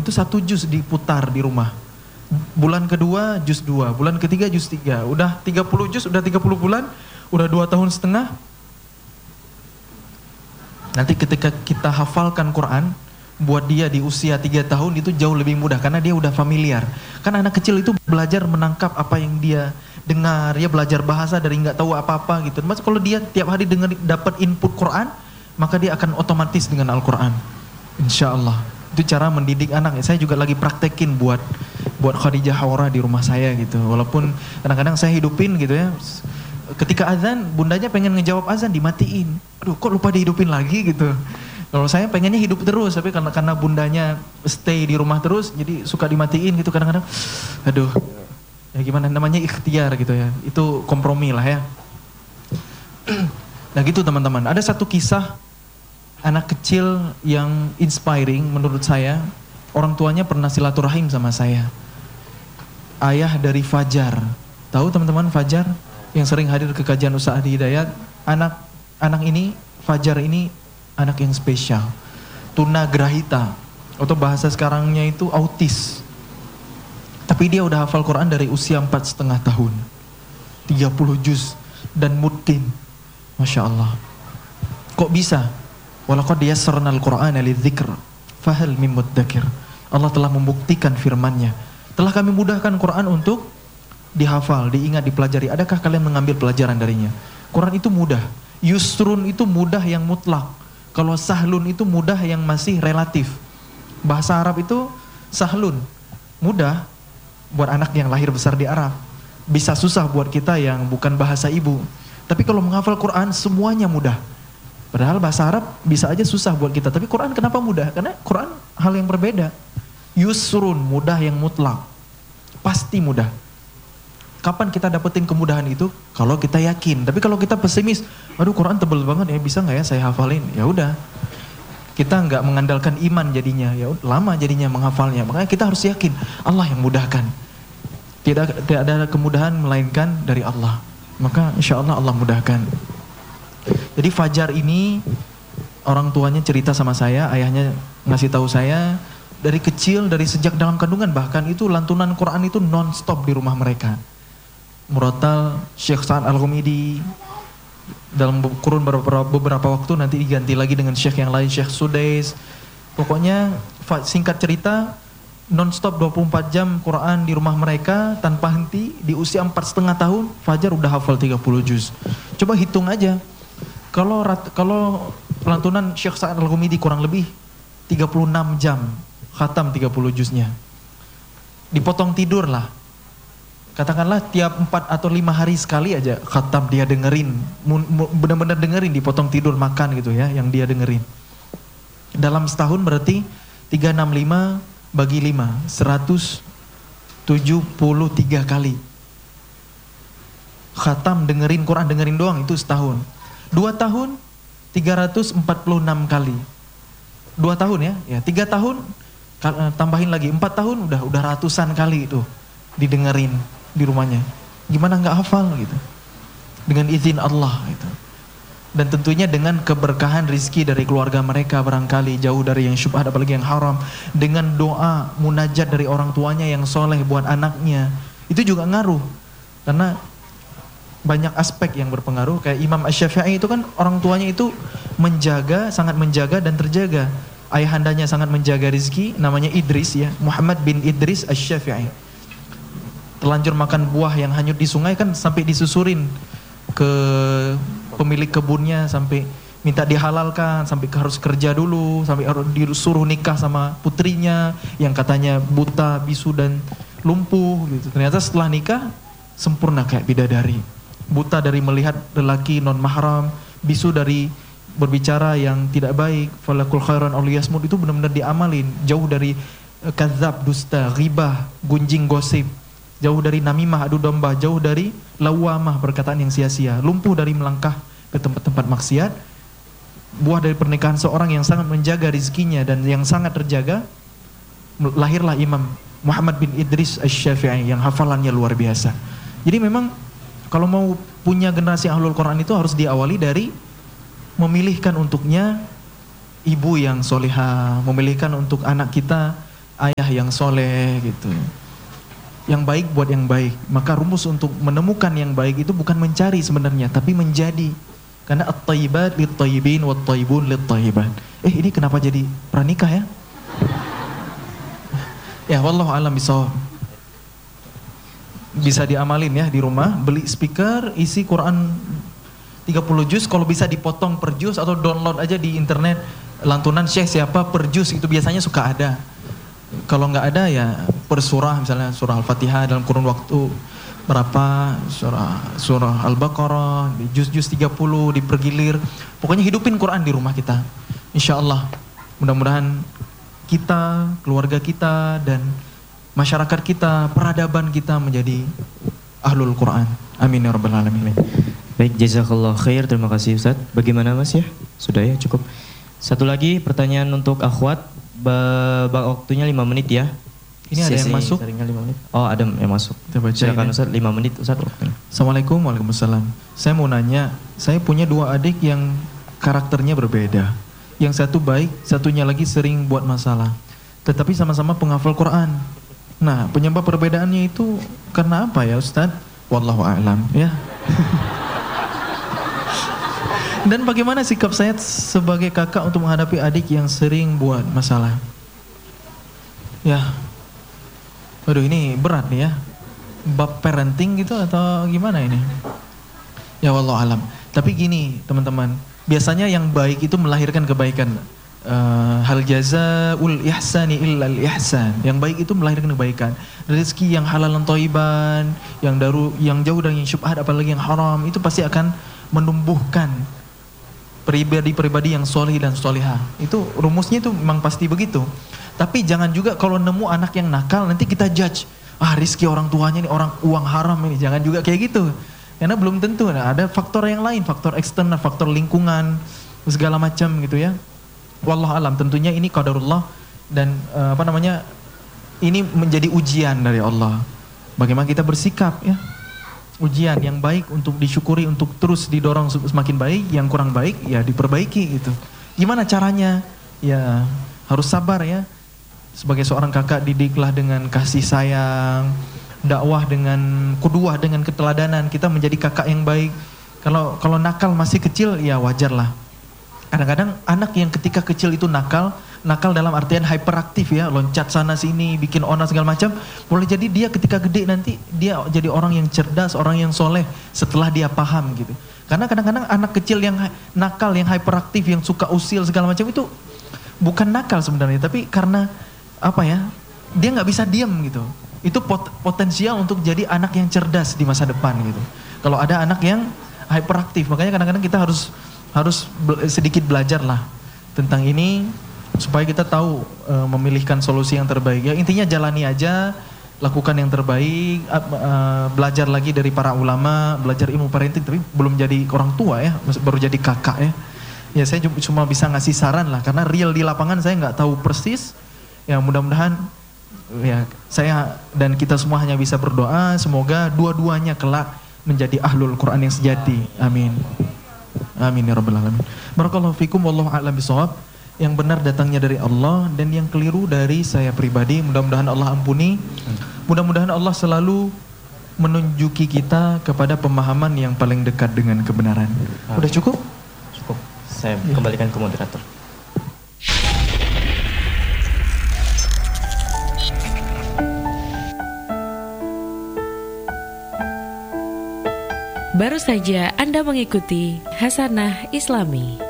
itu 1 juz diputar di rumah. Bulan kedua juz 2, bulan ketiga juz 3. Udah 30 juz, udah 30 bulan, udah 2 tahun setengah. Nanti ketika kita hafalkan Quran, buat dia di usia 3 tahun itu jauh lebih mudah karena dia udah familiar. Kan anak kecil itu belajar menangkap apa yang dia dengar, dia belajar bahasa dari nggak tahu apa-apa gitu. Mas kalau dia tiap hari dengar dapat input Quran, maka dia akan otomatis dengan Al-Quran. Insya Allah. Itu cara mendidik anak. Saya juga lagi praktekin buat Khadijah Haura di rumah saya gitu. Walaupun kadang-kadang saya hidupin gitu ya. Ketika azan, bundanya pengen ngejawab azan dimatiin. Aduh, kok lupa dihidupin lagi gitu. Kalau saya pengennya hidup terus, tapi karena bundanya stay di rumah terus, jadi suka dimatiin gitu kadang-kadang. Aduh, ya gimana namanya ikhtiar gitu ya. Itu kompromi lah ya. Nah gitu teman-teman. Ada satu kisah anak kecil yang inspiring menurut saya. Orang tuanya pernah silaturahim sama saya. Ayah dari Fajar. Tahu teman-teman Fajar? Yang sering hadir ke kajian Usaha di Hidayat. Anak ini, Fajar ini anak yang spesial. Tunagrahita. Atau bahasa sekarangnya itu autis. Tapi dia udah hafal Quran dari usia 4,5 tahun. 30 juz dan mutin. Masya Allah. Kok bisa? Walaqad yassarnal Qur'ana lidzikr fahal mim mudzakir. Allah telah membuktikan firman-Nya. Telah kami mudahkan Quran untuk dihafal, diingat, dipelajari. Adakah kalian mengambil pelajaran darinya? Quran itu mudah. Yusrun itu mudah yang mutlak. Kalau sahlun itu mudah yang masih relatif. Bahasa Arab itu sahlun, mudah buat anak yang lahir besar di Arab. Bisa susah buat kita yang bukan bahasa ibu. Tapi kalau menghafal Quran semuanya mudah. Padahal bahasa Arab bisa aja susah buat kita. Tapi Quran kenapa mudah? Karena Quran hal yang berbeda. Yusrun, mudah yang mutlak. Pasti mudah. Kapan kita dapetin kemudahan itu? Kalau kita yakin. Tapi kalau kita pesimis, aduh Quran tebel banget ya, bisa nggak ya saya hafalin? Ya udah, kita nggak mengandalkan iman jadinya. Ya lama jadinya menghafalnya. Makanya kita harus yakin Allah yang mudahkan. Tidak ada kemudahan melainkan dari Allah. Maka insya Allah Allah mudahkan. Jadi Fajar ini orang tuanya cerita sama saya, ayahnya ngasih tahu saya dari kecil, dari sejak dalam kandungan bahkan itu lantunan Quran itu non-stop di rumah mereka. Murattal Syekh Sa'ad Al-Ghumidi dalam kurun beberapa waktu nanti diganti lagi dengan Syekh yang lain, Syekh Sudais. Pokoknya singkat cerita non-stop 24 jam Quran di rumah mereka tanpa henti. Di usia 4,5 tahun Fajar udah hafal 30 juz. Coba hitung aja. Kalau lantunan Syekh Sa'ad Al-Ghumidi kurang lebih 36 jam khatam 30 juznya. Dipotong tidur lah. Katakanlah tiap 4 atau 5 hari sekali aja khatam dia dengerin. Benar-benar dengerin, dipotong tidur makan gitu ya yang dia dengerin. Dalam setahun berarti 365 bagi 5, 173 kali. Khatam dengerin Quran, dengerin doang itu setahun. 2 tahun 346 kali. 2 tahun ya 3 tahun tambahin lagi 4 tahun udah ratusan kali itu didengerin di rumahnya. Gimana nggak hafal gitu? Dengan izin Allah gitu. Dan tentunya dengan keberkahan rizki dari keluarga mereka barangkali jauh dari yang syubhat apalagi yang haram. Dengan doa munajat dari orang tuanya yang soleh buat anaknya. Itu juga ngaruh. Karena banyak aspek yang berpengaruh. Kayak Imam Asy-Syafi'i itu kan orang tuanya itu menjaga, sangat menjaga dan terjaga. Ayahandanya sangat menjaga rizki, namanya Idris ya, Muhammad bin Idris Asy-Syafi'i. Terlanjur makan buah yang hanyut di sungai kan sampai disusurin ke pemilik kebunnya, sampai minta dihalalkan, sampai harus kerja dulu, sampai harus disuruh nikah sama putrinya yang katanya buta, bisu dan lumpuh gitu. Ternyata setelah nikah sempurna kayak bidadari. Buta dari melihat lelaki non mahram, bisu dari berbicara yang tidak baik, falakul khairan auliyasmud, itu benar-benar diamalin, jauh dari kadzab, dusta, ghibah, gunjing, gosip, jauh dari namimah, adu domba, jauh dari lawamah, perkataan yang sia-sia, lumpuh dari melangkah ke tempat-tempat maksiat. Buah dari pernikahan seorang yang sangat menjaga rizkinya dan yang sangat terjaga, lahirlah Imam Muhammad bin Idris Asy-Syafi'i yang hafalannya luar biasa. Jadi memang kalau mau punya generasi ahlul Quran itu harus diawali dari memilihkan untuknya ibu yang solihah, memilihkan untuk anak kita ayah yang soleh gitu. Yang baik buat yang baik. Maka rumus untuk menemukan yang baik itu bukan mencari sebenarnya, tapi menjadi. Karena at-thayyibat lit-thayyibin wat-thayyibun lit-thayyibat. Ini kenapa jadi pranikah ya? Ya, wallahu a'lam bishawab. Bisa diamalin ya di rumah, beli speaker, isi Quran 30 juz, kalau bisa dipotong per juz atau download aja di internet lantunan syekh siapa per juz, itu biasanya suka ada. Kalau nggak ada ya per surah, misalnya surah Al-Fatihah dalam kurun waktu berapa, surah Al-Baqarah di juz-juz 30 dipergilir. Pokoknya hidupin Quran di rumah kita. Insya Allah mudah-mudahan kita, keluarga kita dan masyarakat kita, peradaban kita menjadi ahlul Quran. Amin ya rabbal alamin. Baik, jazakallah khair, terima kasih Ustaz. Bagaimana Mas ya? Sudah ya, cukup. Satu lagi pertanyaan untuk akhwat, waktunya 5 menit ya. Ini ada yang masuk? 5 menit. Oh, ada yang masuk. Silakan Ustaz, 5 menit Ustaz waktunya. Assalamualaikum, waalaikumsalam. Saya mau nanya, saya punya 2 adik yang karakternya berbeda. Yang satu baik, satunya lagi sering buat masalah. Tetapi sama-sama penghafal Quran. Nah, penyebab perbedaannya itu karena apa ya Ustaz? Wallahu a'lam ya. Dan bagaimana sikap saya sebagai kakak untuk menghadapi adik yang sering buat masalah? Ya, aduh ini berat nih ya. Bab parenting gitu atau gimana ini? Ya wallahu a'lam. Tapi gini teman-teman, biasanya yang baik itu melahirkan kebaikan. Hal jazaa'ul ihsani illal ihsan. Yang baik itu melahirkan kebaikan. Rezeki yang halal dan thayyiban, yang jauh dari syubhat apalagi yang haram, itu pasti akan menumbuhkan pribadi-pribadi yang soleh dan solehah. Itu rumusnya itu memang pasti begitu. Tapi jangan juga kalau nemu anak yang nakal nanti kita judge. Rizki orang tuanya ini orang uang haram ini. Jangan juga kayak gitu. Karena belum tentu. Ada faktor yang lain, faktor eksternal, faktor lingkungan, segala macam gitu ya. Wallahu alam, tentunya ini qadarullah dan ini menjadi ujian dari Allah. Bagaimana kita bersikap ya? Ujian yang baik untuk disyukuri, untuk terus didorong semakin baik, yang kurang baik ya diperbaiki gitu. Gimana caranya? Ya harus sabar ya. Sebagai seorang kakak, didiklah dengan kasih sayang, dakwah dengan kuduah, dengan keteladanan. Kita menjadi kakak yang baik. Kalau nakal masih kecil ya wajarlah. Kadang-kadang anak yang ketika kecil itu nakal dalam artian hyperaktif ya, loncat sana sini, bikin onar segala macam. Boleh jadi dia ketika gede nanti dia jadi orang yang cerdas, orang yang soleh setelah dia paham gitu. Karena kadang-kadang anak kecil yang nakal, yang hyperaktif, yang suka usil segala macam itu bukan nakal sebenarnya, tapi karena apa ya? Dia nggak bisa diam gitu. Itu potensial untuk jadi anak yang cerdas di masa depan gitu. Kalau ada anak yang hyperaktif, makanya kadang-kadang kita harus sedikit belajar lah tentang ini supaya kita tahu memilihkan solusi yang terbaik. Ya intinya jalani aja, lakukan yang terbaik, belajar lagi dari para ulama, belajar ilmu parenting, tapi belum jadi orang tua ya, baru jadi kakak ya. Ya saya cuma bisa ngasih saran lah, karena real di lapangan saya nggak tahu persis. Ya mudah-mudahan ya saya dan kita semua hanya bisa berdoa semoga dua-duanya kelak menjadi ahlul Quran yang sejati. Amin. Amin ya rabbal alamin. Barakallahu fikum, wallahu a'lam bishawab. Yang benar datangnya dari Allah dan yang keliru dari saya pribadi. Mudah-mudahan Allah ampuni. Mudah-mudahan Allah selalu menunjuki kita kepada pemahaman yang paling dekat dengan kebenaran. Udah cukup? Cukup. Saya kembalikan ke moderator. Baru saja Anda mengikuti Hasanah Islami.